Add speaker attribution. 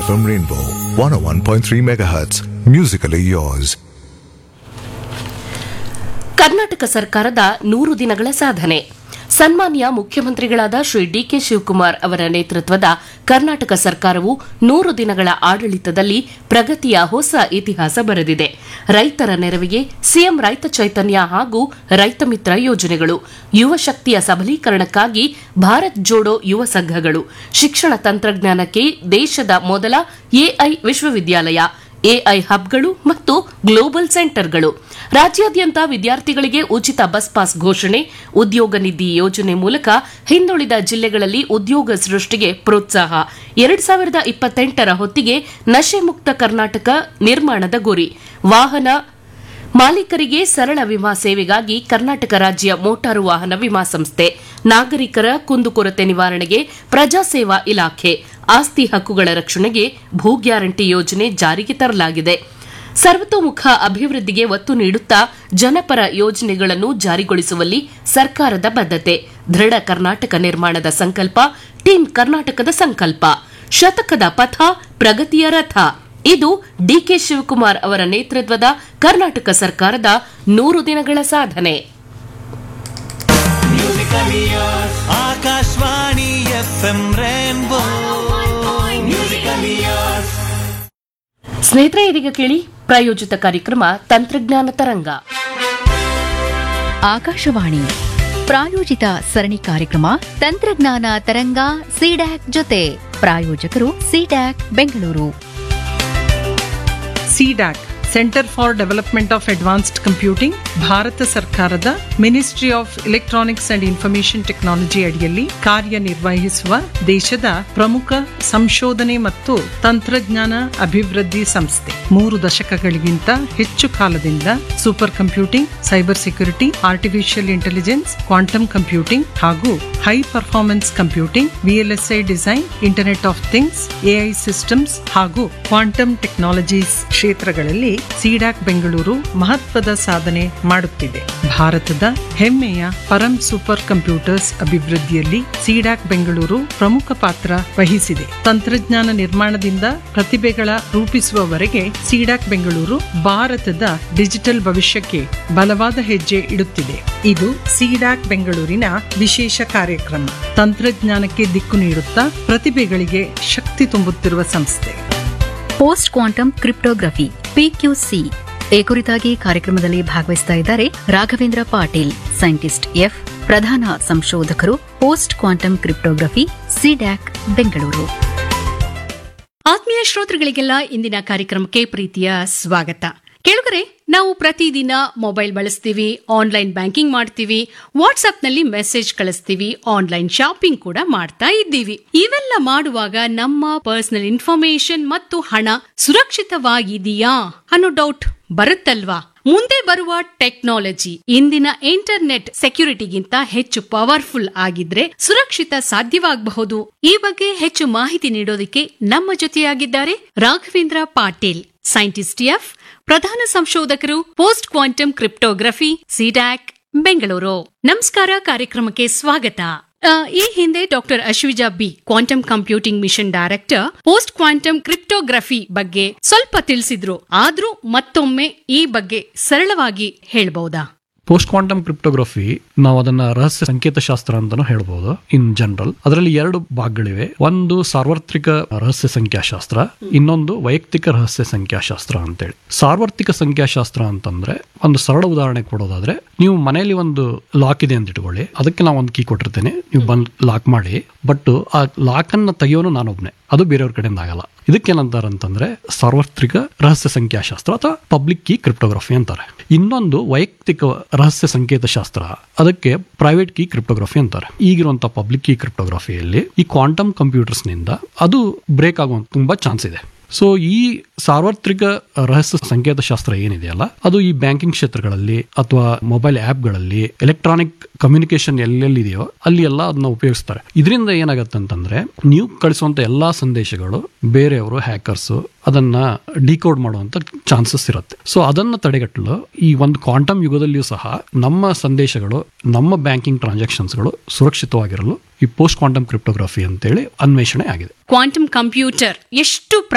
Speaker 1: FM Rainbow 101.3 MHz. Musically yours.
Speaker 2: Karnataka ಸರ್ಕಾರದ 100 ದಿನಗಳ ಸಾಧನೆ. ಸನ್ಮಾನ್ಯ ಮುಖ್ಯಮಂತ್ರಿಗಳಾದ ಶ್ರೀ ಡಿಕೆ ಶಿವಕುಮಾರ್ ಅವರ ನೇತೃತ್ವದ ಕರ್ನಾಟಕ ಸರ್ಕಾರವು 100 ದಿನಗಳ ಆಡಳಿತದಲ್ಲಿ ಪ್ರಗತಿಯ ಹೊಸ ಇತಿಹಾಸ ಬರೆದಿದೆ. ರೈತರ ನೆರವಿಗೆ ಸಿಎಂ ರೈತ ಚೈತನ್ಯ ಹಾಗೂ ರೈತ ಮಿತ್ರ ಯೋಜನೆಗಳು, ಯುವ ಶಕ್ತಿಯ ಸಬಲೀಕರಣಕ್ಕಾಗಿ ಭಾರತ್ ಜೋಡೋ ಯುವ ಸಂಘಗಳು, ಶಿಕ್ಷಣ ತಂತ್ರಜ್ಞಾನಕ್ಕೆ ದೇಶದ ಮೊದಲ ಎಐ ವಿಶ್ವವಿದ್ಯಾಲಯ, ಎಐ ಹಬ್ಗಳು ಮತ್ತು ಗ್ಲೋಬಲ್ ಸೆಂಟರ್ಗಳು, ರಾಜ್ಯಾದ್ಯಂತ ವಿದ್ಯಾರ್ಥಿಗಳಿಗೆ ಉಚಿತ ಬಸ್ ಪಾಸ್ ಘೋಷಣೆ, ಉದ್ಯೋಗ ನಿಧಿ ಯೋಜನೆ ಮೂಲಕ ಹಿಂದುಳಿದ ಜಿಲ್ಲೆಗಳಲ್ಲಿ ಉದ್ಯೋಗ ಸೃಷ್ಟಿಗೆ ಪ್ರೋತ್ಸಾಹ, 2028ರ ಹೊತ್ತಿಗೆ ನಶೆ ಮುಕ್ತ ಕರ್ನಾಟಕ ನಿರ್ಮಾಣದ ಗುರಿ, ವಾಹನ ಮಾಲೀಕರಿಗೆ ಸರಳ ವಿಮಾ ಸೇವೆಗಾಗಿ ಕರ್ನಾಟಕ ರಾಜ್ಯ ಮೋಟಾರು ವಾಹನ ವಿಮಾ ಸಂಸ್ಥೆ, ನಾಗರಿಕರ ಕುಂದುಕೊರತೆ ನಿವಾರಣೆಗೆ ಪ್ರಜಾಸೇವಾ ಇಲಾಖೆ, ಆಸ್ತಿ ಹಕ್ಕುಗಳ ರಕ್ಷಣೆಗೆ ಭೂ ಗ್ಯಾರಂಟಿ ಯೋಜನೆ ಜಾರಿಗೆ ತರಲಾಗಿದೆ. ಸರ್ವತೋಮುಖ ಅಭಿವೃದ್ಧಿಗೆ ಒತ್ತು ನೀಡುತ್ತಾ ಜನಪರ ಯೋಜನೆಗಳನ್ನು ಜಾರಿಗೊಳಿಸುವಲ್ಲಿ ಸರ್ಕಾರದ ಬದ್ಧತೆ, ದೃಢ ಕರ್ನಾಟಕ ನಿರ್ಮಾಣದ ಸಂಕಲ್ಪ, ಟೀಮ್ ಕರ್ನಾಟಕದ ಸಂಕಲ್ಪ, ಶತಕದ ಪಥ, ಪ್ರಗತಿಯ ರಥ. ಇದು ಡಿಕೆ ಶಿವಕುಮಾರ್ ಅವರ ನೇತೃತ್ವದ ಕರ್ನಾಟಕ ಸರ್ಕಾರದ 100 ದಿನಗಳ ಸಾಧನೆ.
Speaker 3: Akashvani FM Rainbow.
Speaker 2: ಸ್ನೇಹಿತರೆ, ಇದೀಗ ಕೇಳಿ ಪ್ರಾಯೋಜಿತ ಕಾರ್ಯಕ್ರಮ ತಂತ್ರಜ್ಞಾನ ತರಂಗ.
Speaker 4: ಆಕಾಶವಾಣಿ ಪ್ರಾಯೋಜಿತ ಸರಣಿ ಕಾರ್ಯಕ್ರಮ ತಂತ್ರಜ್ಞಾನ ತರಂಗ ಸಿಡ್ಯಾಕ್ ಜೊತೆ. ಪ್ರಾಯೋಜಕರು CDAC Bengaluru.
Speaker 5: CDAC centre for development of advanced computing Bharat ಸರ್ಕಾರದ ministry of electronics and information technology ಅಡಿಯಲ್ಲಿ ಕಾರ್ಯನಿರ್ವಹಿಸುವ ದೇಶದ ಪ್ರಮುಖ ಸಂಶೋಧನೆ ಮತ್ತು ತಂತ್ರಜ್ಞಾನ ಅಭಿವೃದ್ಧಿ ಸಂಸ್ಥೆ. 3 ದಶಕಗಳಿಗಿಂತ ಹೆಚ್ಚು ಕಾಲದಿಂದ super computing, cyber security, artificial intelligence, quantum computing ಹಾಗೂ high performance computing, VLSI design, internet of things, AI systems ಹಾಗೂ ಕ್ವಾಂಟಮ್ ಟೆಕ್ನಾಲಜೀಸ್ ಕ್ಷೇತ್ರಗಳಲ್ಲಿ ಸಿಡ್ಯಾಕ್ ಬೆಂಗಳೂರು ಮಹತ್ವದ ಸಾಧನೆ ಮಾಡುತ್ತಿದೆ. ಭಾರತದ ಹೆಮ್ಮೆಯ ಪರಂ ಸೂಪರ್ ಕಂಪ್ಯೂಟರ್ಸ್ ಅಭಿವೃದ್ಧಿಯಲ್ಲಿ ಸಿಡ್ಯಾಕ್ ಬೆಂಗಳೂರು ಪ್ರಮುಖ ಪಾತ್ರ ವಹಿಸಿದೆ. ತಂತ್ರಜ್ಞಾನ ನಿರ್ಮಾಣದಿಂದ ಪ್ರತಿಭೆಗಳ ರೂಪಿಸುವವರೆಗೆ ಸಿಡ್ಯಾಕ್ ಬೆಂಗಳೂರು ಭಾರತದ ಡಿಜಿಟಲ್ ಭವಿಷ್ಯಕ್ಕೆ ಬಲವಾದ ಹೆಜ್ಜೆ ಇಡುತ್ತಿದೆ. ಇದು ಸಿಡ್ಯಾಕ್ ಬೆಂಗಳೂರಿನ ವಿಶೇಷ ಕಾರ್ಯಕ್ರಮ. ತಂತ್ರಜ್ಞಾನಕ್ಕೆ ದಿಕ್ಕು ನೀಡುತ್ತಾ ಪ್ರತಿಭೆಗಳಿಗೆ ಶಕ್ತಿ ತುಂಬುತ್ತಿರುವ ಸಂಸ್ಥೆ.
Speaker 4: ಪೋಸ್ಟ್ ಕ್ವಾಂಟಮ್ ಕ್ರಿಪ್ಟೋಗ್ರಫಿ PQC ಈ ಕುರಿತಾಗಿ ಕಾರ್ಯಕ್ರಮದಲ್ಲಿ ಭಾಗವಹಿಸ್ತಾ ಇದ್ದಾರೆ ರಾಘವೇಂದ್ರ ಪಾಟೀಲ್, ಸೈಂಟಿಸ್ಟ್ ಎಫ್, ಪ್ರಧಾನ ಸಂಶೋಧಕರು, post quantum cryptography, CDAC Bengaluru.
Speaker 6: ಆತ್ಮೀಯ ಶ್ರೋತೃಗಳಿಗೆಲ್ಲ ಇಂದಿನ ಕಾರ್ಯಕ್ರಮಕ್ಕೆ ಪ್ರೀತಿಯ ಸ್ವಾಗತ. ಕೇಳುಗರೆ, ನಾವು ಪ್ರತಿದಿನ ಮೊಬೈಲ್ ಬಳಸ್ತೀವಿ, ಆನ್ಲೈನ್ ಬ್ಯಾಂಕಿಂಗ್ ಮಾಡ್ತೀವಿ, ವಾಟ್ಸ್ಆಪ್ನಲ್ಲಿ ಮೆಸೇಜ್ ಕಳಿಸ್ತೀವಿ, ಆನ್ಲೈನ್ ಶಾಪಿಂಗ್ ಕೂಡ ಮಾಡ್ತಾ ಇದ್ದೀವಿ. ಇವೆಲ್ಲ ಮಾಡುವಾಗ ನಮ್ಮ ಪರ್ಸನಲ್ ಇನ್ಫಾರ್ಮೇಶನ್ ಮತ್ತು ಹಣ ಸುರಕ್ಷಿತವಾಗಿದೆಯಾ ಅನ್ನೋ ಡೌಟ್ ಬರುತ್ತಲ್ವಾ? ಮುಂದೆ ಬರುವ ಟೆಕ್ನಾಲಜಿ ಇಂದಿನ ಇಂಟರ್ನೆಟ್ ಸೆಕ್ಯೂರಿಟಿಗಿಂತ ಹೆಚ್ಚು ಪವರ್ಫುಲ್ ಆಗಿದ್ರೆ ಸುರಕ್ಷಿತ ಸಾಧ್ಯವಾಗಬಹುದು. ಈ ಬಗ್ಗೆ ಹೆಚ್ಚು ಮಾಹಿತಿ ನೀಡೋದಕ್ಕೆ ನಮ್ಮ ಜೊತೆಯಾಗಿದ್ದಾರೆ ರಾಘವೇಂದ್ರ ಪಾಟೀಲ್, ಸೈಂಟಿಸ್ಟ್ ಎಫ್, ಪ್ರಧಾನ ಸಂಶೋಧಕರು, post quantum cryptography, CDAC Bengaluru. ನಮಸ್ಕಾರ, ಕಾರ್ಯಕ್ರಮಕ್ಕೆ ಸ್ವಾಗತ. ಈ ಹಿಂದೆ doctor Ashwija B, quantum computing mission director, post quantum cryptography ಬಗ್ಗೆ ಸ್ವಲ್ಪ ತಿಳಿಸಿದ್ರು. ಆದ್ರೂ ಮತ್ತೊಮ್ಮೆ ಈ ಬಗ್ಗೆ ಸರಳವಾಗಿ ಹೇಳ್ಬಹುದಾ?
Speaker 7: ಪೋಸ್ಟ್ ಕ್ವಾಂಟಮ್ ಕ್ರಿಪ್ಟೋಗ್ರಫಿ ನಾವು ಅದನ್ನ ರಹಸ್ಯ ಸಂಕೇತ ಶಾಸ್ತ್ರ ಅಂತಾನು ಹೇಳ್ಬಹುದು ಇನ್ ಜನರಲ್. ಅದರಲ್ಲಿ 2 ಭಾಗಗಳಿವೆ. ಒಂದು ಸಾರ್ವತ್ರಿಕ ರಹಸ್ಯ ಸಂಖ್ಯಾಶಾಸ್ತ್ರ, ಇನ್ನೊಂದು ವೈಯಕ್ತಿಕ ರಹಸ್ಯ ಸಂಖ್ಯಾಶಾಸ್ತ್ರ ಅಂತೇಳಿ. ಸಾರ್ವತ್ರಿಕ ಸಂಖ್ಯಾಶಾಸ್ತ್ರ ಅಂತಂದ್ರೆ, ಒಂದು ಸರಳ ಉದಾಹರಣೆ ಕೊಡೋದಾದ್ರೆ, ನೀವು ಮನೆಯಲ್ಲಿ ಒಂದು ಲಾಕ್ ಇದೆ ಅಂತ ಇಟ್ಕೊಳ್ಳಿ, ಅದಕ್ಕೆ ನಾವು ಒಂದು ಕೀ ಕೊಟ್ಟಿರ್ತೇನೆ, ನೀವು ಬಂದು ಲಾಕ್ ಮಾಡಿ. ಬಟ್ ಆ ಲಾಕ್ ಅನ್ನ ತೆಗೆಯೋನು ನಾನೊಬ್ನೇ, ಅದು ಬೇರೆಯವ್ರ ಕಡೆಯಿಂದ ಆಗಲ್ಲ. ಇದಕ್ಕೇನಂತಾರಂತಂದ್ರೆ ಸಾರ್ವತ್ರಿಕ ರಹಸ್ಯ ಸಂಖ್ಯಾಶಾಸ್ತ್ರ ಅಥವಾ ಪಬ್ಲಿಕ್ ಕೀ ಕ್ರಿಪ್ಟೋಗ್ರಫಿ ಅಂತಾರೆ. ಇನ್ನೊಂದು ವೈಯಕ್ತಿಕ ರಹಸ್ಯ ಸಂಕೇತ ಶಾಸ್ತ್ರ, ಅದಕ್ಕೆ ಪ್ರೈವೇಟ್ ಕೀ ಕ್ರಿಪ್ಟೋಗ್ರಫಿ ಅಂತಾರೆ. ಈಗಿರುವಂತಹ ಪಬ್ಲಿಕ್ ಕೀ ಕ್ರಿಪ್ಟೋಗ್ರಫಿಯಲ್ಲಿ ಈ ಕ್ವಾಂಟಮ್ ಕಂಪ್ಯೂಟರ್ಸ್ ನಿಂದ ಅದು ಬ್ರೇಕ್ ಆಗುವಂತ ತುಂಬಾ ಚಾನ್ಸ್ ಇದೆ. ಸೊ ಈ ಸಾರ್ವತ್ರಿಕ ರಹಸ್ಯ ಸಂಕೇತ ಶಾಸ್ತ್ರ ಏನಿದೆಯಲ್ಲ, ಅದು ಈ ಬ್ಯಾಂಕಿಂಗ್ ಕ್ಷೇತ್ರಗಳಲ್ಲಿ ಅಥವಾ ಮೊಬೈಲ್ ಆಪ್ಗಳಲ್ಲಿ, ಎಲೆಕ್ಟ್ರಾನಿಕ್ ಕಮ್ಯುನಿಕೇಶನ್ ಎಲ್ಲೆಲ್ಲಿದೆಯೋ ಅಲ್ಲಿ ಎಲ್ಲ ಅದನ್ನ ಉಪಯೋಗಿಸ್ತಾರೆ. ಇದರಿಂದ ಏನಾಗತ್ತೆ ಅಂತಂದ್ರೆ, ನೀವು ಕಳಿಸುವಂತ ಎಲ್ಲಾ ಸಂದೇಶಗಳು ಬೇರೆಯವರು ಹ್ಯಾಕರ್ಸ್ ಅದನ್ನ ಡಿಕೋಡ್ ಮಾಡುವಂತ ಚಾನ್ಸಸ್ ಇರುತ್ತೆ. ಸೊ ಅದನ್ನ ತಡೆಗಟ್ಟಲು ಈ ಒಂದು ಕ್ವಾಂಟಮ್ ಯುಗದಲ್ಲಿಯೂ ಸಹ ನಮ್ಮ ಸಂದೇಶಗಳು, ನಮ್ಮ ಬ್ಯಾಂಕಿಂಗ್ ಟ್ರಾನ್ಸಾಕ್ಷನ್ಸ್ಗಳು ಸುರಕ್ಷಿತವಾಗಿರಲು ಈ ಪೋಸ್ಟ್ ಕ್ವಾಂಟಮ್ ಕ್ರಿಪ್ಟೋಗ್ರಫಿ ಅಂತೇಳಿ ಅನ್ವೇಷಣೆ ಆಗಿದೆ.
Speaker 6: ಕ್ವಾಂಟಮ್ ಕಂಪ್ಯೂಟರ್ ಎಷ್ಟು